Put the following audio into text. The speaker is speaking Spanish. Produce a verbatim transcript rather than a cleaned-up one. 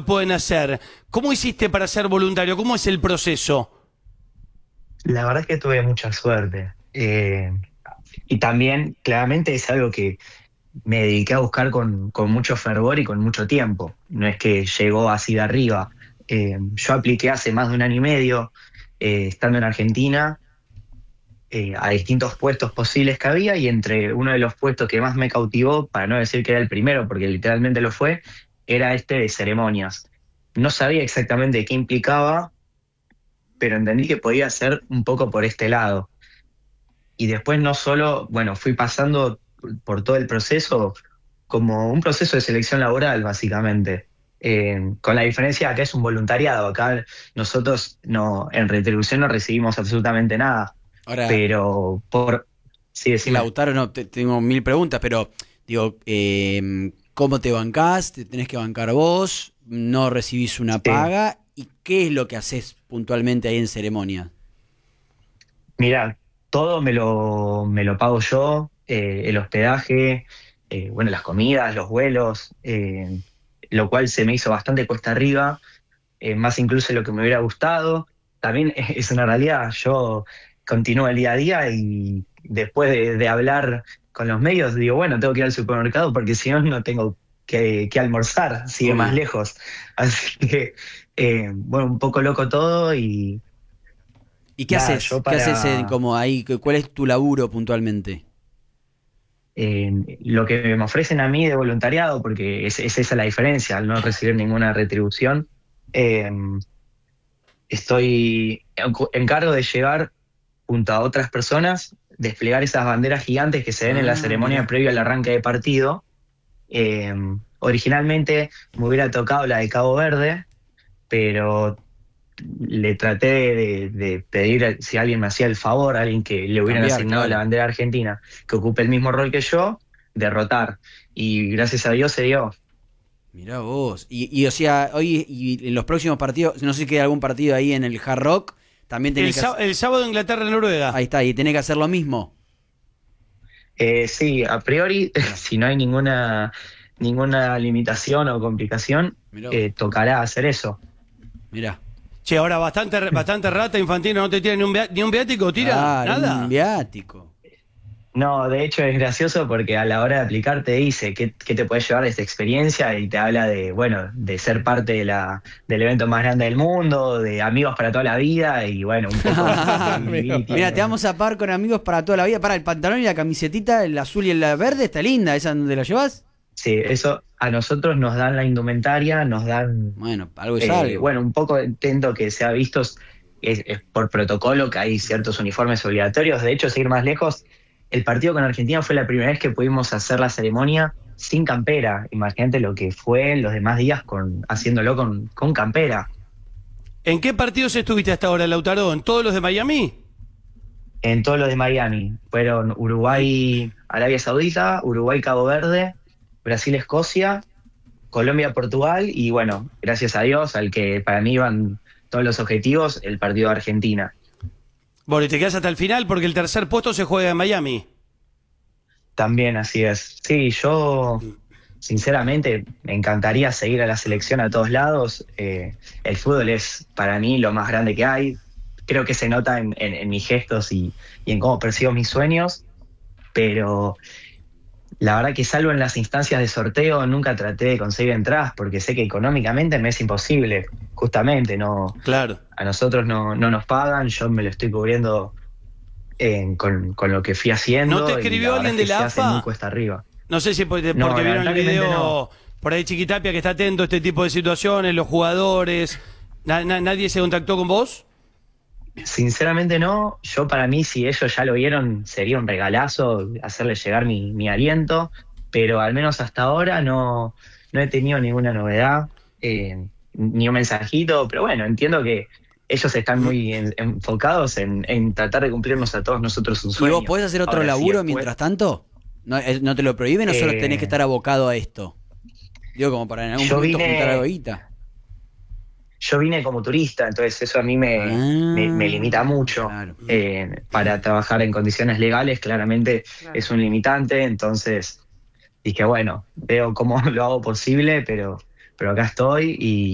lo pueden hacer. ¿Cómo hiciste para ser voluntario? ¿Cómo es el proceso? La verdad es que tuve mucha suerte. Eh, y también, claramente, es algo que me dediqué a buscar con, con mucho fervor y con mucho tiempo. No es que llegó así de arriba. Eh, yo apliqué hace más de un año y medio, eh, estando en Argentina, eh, a distintos puestos posibles que había, y entre uno de los puestos que más me cautivó, para no decir que era el primero, porque literalmente lo fue, era este de ceremonias. No sabía exactamente qué implicaba, pero entendí que podía ser un poco por este lado. Y después no solo, bueno, fui pasando por todo el proceso como un proceso de selección laboral, básicamente. Eh, con la diferencia que es un voluntariado. Acá nosotros no, en retribución no recibimos absolutamente nada. Ahora, Pero por... Sí, decime. Lautaro, no, te- tengo mil preguntas, pero digo, eh, ¿cómo te bancás? ¿Te tenés que bancar vos? ¿No recibís una Sí. paga? ¿Y qué es lo que haces puntualmente ahí en ceremonia? Mira, todo me lo, me lo pago yo, eh, el hospedaje, eh, bueno, las comidas, los vuelos, eh, lo cual se me hizo bastante cuesta arriba, eh, más incluso de lo que me hubiera gustado. También es una realidad, yo continúo el día a día y después de, de hablar con los medios digo, bueno, tengo que ir al supermercado porque si no, no tengo que, que almorzar, sigue más Obvio. lejos. Así que, eh, bueno, un poco loco todo y ¿Y qué nada, haces? yo ¿Qué haces en, para... como ahí? ¿Cu- ¿Cuál es tu laburo puntualmente? eh, lo que me ofrecen a mí de voluntariado, porque es, es esa la diferencia, al no recibir ninguna retribución, eh, estoy en encargo de llevar junto a otras personas, desplegar esas banderas gigantes que se ven en la Ah, ceremonia mirá. previa al arranque de partido. Eh, Originalmente me hubiera tocado la de Cabo Verde, pero le traté de, de pedir si alguien me hacía el favor, a alguien que le hubieran Cambiar, asignado la claro. bandera argentina, que ocupe el mismo rol que yo, derrotar. Y gracias a Dios se dio. Mirá vos. Y, y o sea, hoy y en los próximos partidos, no sé si queda algún partido ahí en el Hard Rock, también El, tenés que sá- hacer... el sábado Inglaterra-Noruega. Ahí está, y tenés que hacer lo mismo. Eh, sí, a priori, Mirá, si no hay ninguna, ninguna limitación o complicación, mirá vos. eh, tocará hacer eso. Mirá. Che, ahora bastante, bastante rata Infantino, ¿no te tira ni un, via- ni un viático? ¿Tira? Claro, un ¿Nada? viático. No, de hecho es gracioso porque a la hora de aplicar te dice qué, qué te puedes llevar de esta experiencia y te habla de, bueno, de ser parte de la, del evento más grande del mundo, de amigos para toda la vida y bueno, un poco de vivir y Mira, te tiene- vamos a par con amigos para toda la vida. Para el pantalón y la camisetita, el azul y el verde, está linda. ¿Esa dónde la llevas? Sí, eso a nosotros nos dan la indumentaria, nos dan, Bueno, algo es eh, algo. bueno, un poco intento que sea visto, es, es por protocolo que hay ciertos uniformes obligatorios. De hecho, seguir más lejos, el partido con Argentina fue la primera vez que pudimos hacer la ceremonia sin campera. Imagínate lo que fue los demás días con, haciéndolo con, con campera. ¿En qué partidos estuviste hasta ahora, Lautaro? ¿En todos los de Miami? En todos los de Miami. Fueron Uruguay, Arabia Saudita, Uruguay, Cabo Verde, Brasil, Escocia, Colombia, Portugal y bueno, gracias a Dios, al que para mí iban todos los objetivos, el partido de Argentina. Bueno, y te quedas hasta el final porque el tercer puesto se juega en Miami. También así es. Sí, yo sinceramente me encantaría seguir a la selección a todos lados. Eh, el fútbol es para mí lo más grande que hay. Creo que se nota en, en- en mis gestos y, y en cómo percibo mis sueños, pero la verdad que salvo en las instancias de sorteo nunca traté de conseguir entradas porque sé que económicamente me es imposible. Justamente, no, Claro. a nosotros no, no nos pagan, yo me lo estoy cubriendo eh, con, con lo que fui ¿No te haciendo y la escribió verdad alguien es de que la se hace muy AFA? cuesta arriba. No sé si por- porque No, vieron el lamentablemente video no. por ahí Chiquitapia que está atento a este tipo de situaciones, los jugadores. Na- na- ¿Nadie se contactó con vos? Sinceramente no, yo para mí si ellos ya lo vieron sería un regalazo hacerles llegar mi, mi aliento, pero al menos hasta ahora no, no he tenido ninguna novedad, eh, ni un mensajito, pero bueno, entiendo que ellos están muy en- enfocados en, en tratar de cumplirnos a todos nosotros un ¿Y sueño. vos podés hacer otro Ahora, si laburo después, mientras tanto? ¿No, eh, no te lo prohíben o solo tenés que eh, estar abocado a esto? Digo, como para en algún yo momento juntar algo de vine, guita. yo vine como turista, entonces eso a mí me, me, me limita Ah, mucho. claro. Eh, para trabajar en condiciones legales, claramente es un limitante, entonces dije, bueno, veo cómo lo hago posible, pero, pero acá estoy y